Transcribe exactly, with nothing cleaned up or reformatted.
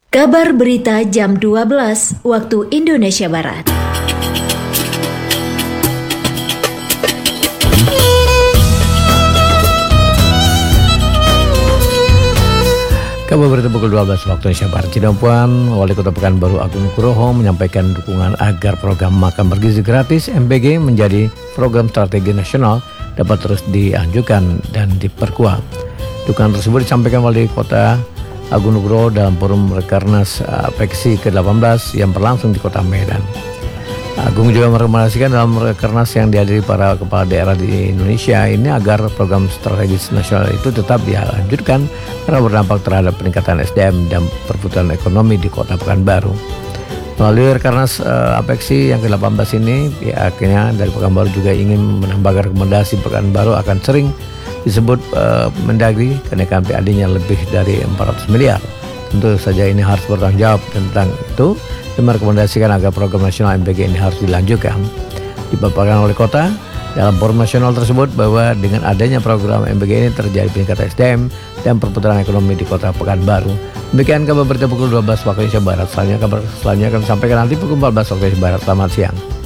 Kabar berita jam dua belas waktu Indonesia Barat. Kabar berita pukul dua belas waktu Indonesia Barat. Cidompuan, Wali Kota Pekanbaru Agung Nugroho menyampaikan dukungan agar program makan bergizi gratis M B G menjadi program strategi nasional dapat terus dianjurkan dan diperkuat. Dukungan tersebut disampaikan Wali Kota Agung Nugroho dalam forum Rekernas Apeksi ke delapan belas yang berlangsung di Kota Medan. Agung juga merekomendasikan dalam Rekernas yang dihadiri para kepala daerah di Indonesia ini agar program strategis nasional itu tetap dilanjutkan karena berdampak terhadap peningkatan S D M dan perputaran ekonomi di Kota Pekanbaru. Melalui Rekernas uh, Apeksi yang ke delapan belas ini, pihaknya dari Pekanbaru juga ingin menambahkan rekomendasi Pekanbaru akan sering disebut uh, Mendagri kenaikan P A D-nya lebih dari empat ratus miliar. Tentu saja ini harus bertanggung jawab tentang itu dan merekomendasikan agar program nasional M B G ini harus dilanjutkan. Dipaparkan oleh kota dalam forum nasional tersebut bahwa dengan adanya program M B G ini terjadi peningkatan S D M dan perputaran ekonomi di Kota Pekanbaru. Demikian kabar berita pukul dua belas waktu Indonesia Barat. Selanjutnya kabar selanjutnya akan disampaikan nanti pukul empat belas waktu Indonesia Barat. Selamat siang.